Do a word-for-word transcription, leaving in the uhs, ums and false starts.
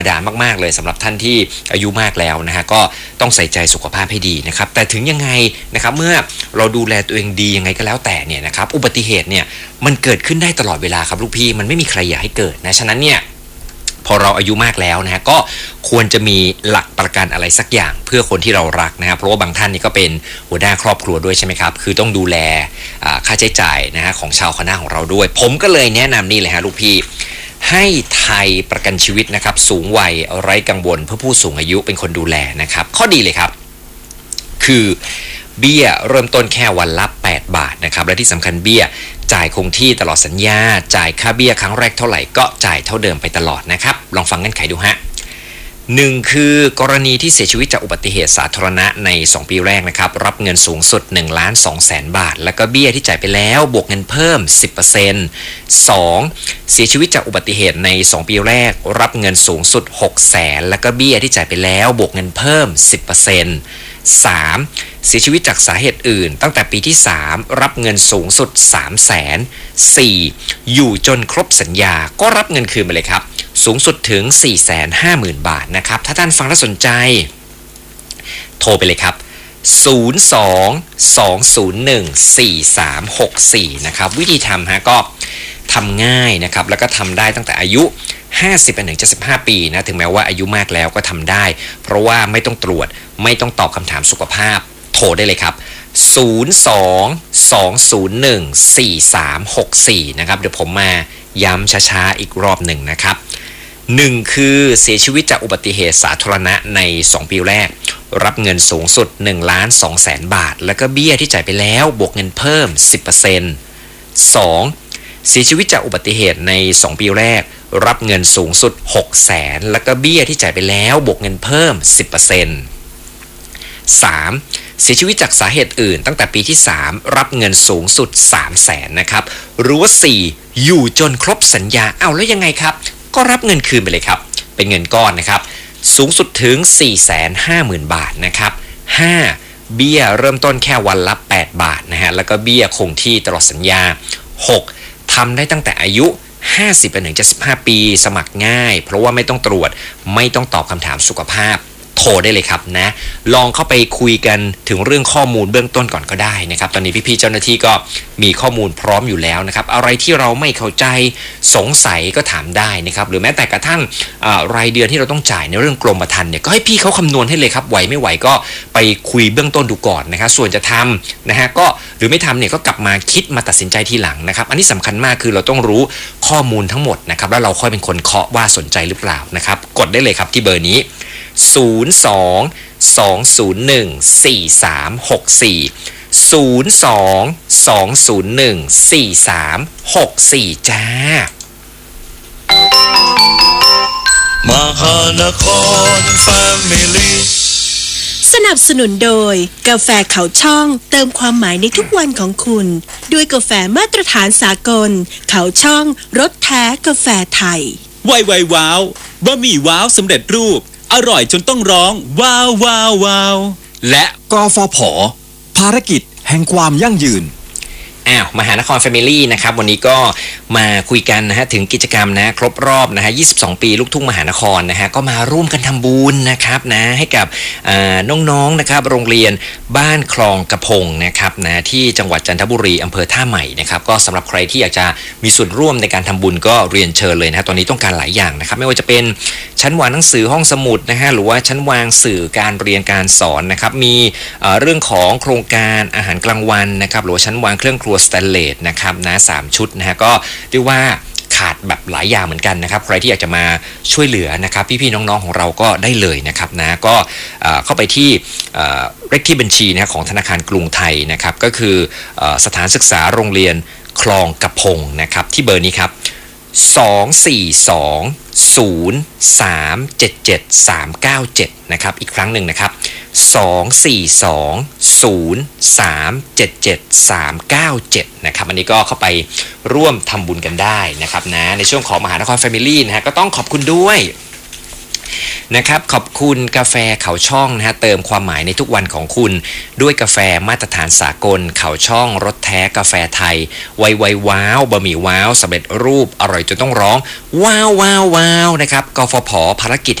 ดามากๆเลยสำหรับท่านที่อายุมากแล้วนะฮะก็ต้องใส่ใจสุขภาพให้ดีนะครับแต่ถึงยังไงนะครับเมื่อเราดูแลตัวเองดียังไงก็แล้วแต่เนี่ยนะครับอุบัติเหตุเนี่ยมันเกิดขึ้นได้ตลอดเวลาครับลูกพี่มันไม่มีใครอยากให้เกิดนะฉะนั้นเนี่ยพอเราอายุมากแล้วนะฮะก็ควรจะมีหลักประกันอะไรสักอย่างเพื่อคนที่เรารักนะครับเพราะว่าบางท่านนี่ก็เป็นหัวหน้าครอบครัวด้วยใช่ไหมครับคือต้องดูแลค่าใช้จ่ายนะฮะของชาวคณะของเราด้วยผมก็เลยแนะนำนี่เลยฮะลูกพี่ให้ไทยประกันชีวิตนะครับสูงวัยไร้กังวลเพื่อผู้สูงอายุเป็นคนดูแลนะครับข้อดีเลยครับคือเบี้ยเริ่มต้นแค่วันละแปดบาทนะครับและที่สำคัญเบี้ยจ่ายคงที่ตลอดสัญญาจ่ายค่าเบี้ยครั้งแรกเท่าไหร่ก็จ่ายเท่าเดิมไปตลอดนะครับลองฟังเงื่อนไขดูฮะหนึ่งคือกรณีที่เสียชีวิตจากอุบัติเหตุสาธารณะในสองปีแรกนะครับรับเงินสูงสุดหนึ่งล้านสองแสนบาทแล้วก็เบี้ยที่จ่ายไปแล้วบวกเงินเพิ่ม สิบเปอร์เซ็นต์ สองเสียชีวิตจากอุบัติเหตุในสองปีแรกรับเงินสูงสุดหกแสนแล้วก็เบี้ยที่จ่ายไปแล้วบวกเงินเพิ่ม สิบเปอร์เซ็นต์ สามเสียชีวิตจากสาเหตุอื่นตั้งแต่ปีที่สามรับเงินสูงสุด สามแสน สี่อยู่จนครบสัญญาก็รับเงินคืนไปเลยครับสูงสุดถึง สี่แสนห้าหมื่น บาทนะครับถ้าท่านฟังแล้วสนใจโทรไปเลยครับศูนย์ สอง สอง ศูนย์ หนึ่ง สี่ สาม หก สี่นะครับวิธีทำฮะก็ทำง่ายนะครับแล้วก็ทำได้ตั้งแต่อายุห้าสิบไปถึงเจ็ดสิบห้าปีนะถึงแม้ว่าอายุมากแล้วก็ทำได้เพราะว่าไม่ต้องตรวจไม่ต้องตอบคำถามสุขภาพโทรได้เลยครับศูนย์ สอง สอง ศูนย์ หนึ่ง สี่ สาม หก สี่นะครับเดี๋ยวผมมาย้ำช้าๆอีกรอบหนึ่งนะครับหนึ่งคือเสียชีวิตจากอุบัติเหตุสาธารณะในสองปีแรกรับเงินสูงสุดหนึ่งล้านสองแสนบาทแล้วก็เบี้ยที่จ่ายไปแล้วบวกเงินเพิ่ม สิบเปอร์เซ็นต์ สองเสียชีวิตจากอุบัติเหตุในสองปีแรกรับเงินสูงสุดหกแสนแล้วก็เบี้ยที่จ่ายไปแล้วบวกเงินเพิ่ม สิบเปอร์เซ็นต์ สามเสียชีวิตจากสาเหตุอื่นตั้งแต่ปีที่สามรับเงินสูงสุดสามแสนนะครับหรือว่าสี่อยู่จนครบสัญญาเอ้าแล้วยังไงครับก็รับเงินคืนไปเลยครับเป็นเงินก้อนนะครับสูงสุดถึง สี่แสนห้าหมื่น บาทนะครับห้าเบี้ยเริ่มต้นแค่วันละแปดบาทนะฮะแล้วก็เบี้ยคงที่ตลอดสัญญาหกทำได้ตั้งแต่อายุห้าสิบไปถึงเจ็ดสิบห้าปีสมัครง่ายเพราะว่าไม่ต้องตรวจไม่ต้องตอบคำถามสุขภาพโทรได้เลยครับนะลองเข้าไปคุยกันถึงเรื่องข้อมูลเบื้องต้นก่อนก็ได้นะครับตอนนี้พี่ๆเจ้าหน้าที่ก็มีข้อมูลพร้อมอยู่แล้วนะครับอะไรที่เราไม่เข้าใจสงสัยก็ถามได้นะครับหรือแม้แต่กระทั่งรายเดือนที่เราต้องจ่ายในเรื่องกรมธรรม์เนี่ยก็ให้พี่เขาคำนวณให้เลยครับไหวไม่ไหวก็ไปคุยเบื้องต้นดูก่อนนะครับส่วนจะทำนะฮะก็หรือไม่ทำเนี่ยก็กลับมาคิดมาตัดสินใจทีหลังนะครับอันนี้สำคัญมากคือเราต้องรู้ข้อมูลทั้งหมดนะครับแล้วเราค่อยเป็นคนเคาะว่าสนใจหรือเปล่านะครับกดได้เลยครับที่เบอร์นี้ศูนย์ สอง สอง ศูนย์ หนึ่ง สี่ สาม หก สี่ ศูนย์ สอง สอง ศูนย์ หนึ่ง สี่ สาม หก สี่จ้ามหานคร Family สนับสนุนโดยกาแฟเขาช่องเติมความหมายในทุกวันของคุณด้วยกาแฟมาตรฐานสากลเขาช่องรสแท้กาแฟไทยไวไวว้าวบะหมี่ว้าวสำเร็จรูปอร่อยจนต้องร้องว้าวว้าวว้าวและกฟผ.ภารกิจแห่งความยั่งยืนอ้าวมหานคร Family นะครับวันนี้ก็มาคุยกันนะฮะถึงกิจกรรมนะครบรอบนะฮะยี่สิบสองปีลูกทุ่งมหานครนะฮะก็มาร่วมกันทำบุญนะครับนะให้กับน้องๆนะครับโรงเรียนบ้านคลองกระพงนะครับนะที่จังหวัดจันทบุรีอำเภอท่าใหม่นะครับก็สำหรับใครที่อยากจะมีส่วนร่วมในการทำบุญก็เรียนเชิญเลยนะตอนนี้ต้องการหลายอย่างนะครับไม่ว่าจะเป็นชั้นวางหนังสือห้องสมุดนะฮะหรือว่าชั้นวางสื่อการเรียนการสอนนะครับมีเรื่องของโครงการอาหารกลางวันนะครับหรือว่าชั้นวางเครื่องครัวสแตนเลสนะครับนะสามชุดนะฮะก็เรียกว่าขาดแบบหลายอย่างเหมือนกันนะครับใครที่อยากจะมาช่วยเหลือนะครับพี่ๆน้องๆของเราก็ได้เลยนะครับนะก็เข้าไปที่เลขที่บัญชีนะของธนาคารกรุงไทยนะครับก็คือสถานศึกษาโรงเรียนคลองกระพงนะครับที่เบอร์นี้ครับสอง สี่ สอง ศูนย์ สาม เจ็ด เจ็ด สาม เก้า เจ็ดนะครับอีกครั้งหนึ่งนะครับสอง สี่ สอง ศูนย์ สาม เจ็ด เจ็ด สาม เก้า เจ็ดนะครับอันนี้ก็เข้าไปร่วมทำบุญกันได้นะครับนะในช่วงของมหานคร Family นะฮะก็ต้องขอบคุณด้วยนะครับขอบคุณกาแฟเขาช่องนะฮะเติมความหมายในทุกวันของคุณด้วยกาแฟมาตรฐานสากลเขาช่องรสแท้กาแฟไทยไวไวว้าวบะหมี่ว้าวสำเร็จรูปอร่อยจนต้องร้องว้าวว้าวว้าวนะครับกฟผภารกิจ